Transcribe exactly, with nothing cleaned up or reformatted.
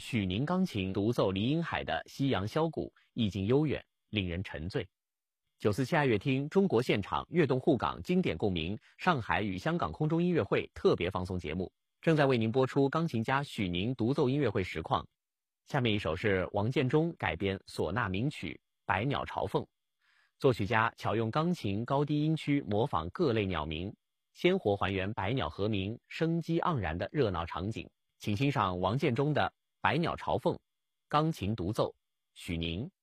许宁钢琴独奏李荫海的《夕阳箫鼓》，意境悠远，令人沉醉。九四七爱乐厅中国现场悦动沪港经典共鸣上海与香港空中音乐会特别放送节目，正在为您播出钢琴家许宁独奏音乐会实况。下面一首是王建中改编唢呐名曲《百鸟朝凤》，作曲家巧用钢琴高低音区模仿各类鸟鸣，鲜活还原百鸟和鸣生机盎然的热闹场景。请欣赏王建中的《百鸟朝凤》，钢琴独奏，许宁。